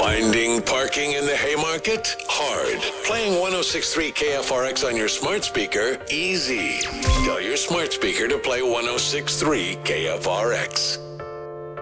Finding parking in the Haymarket? Hard. Playing 106.3 KFRX on your smart speaker? Easy. Tell your smart speaker to play 106.3 KFRX.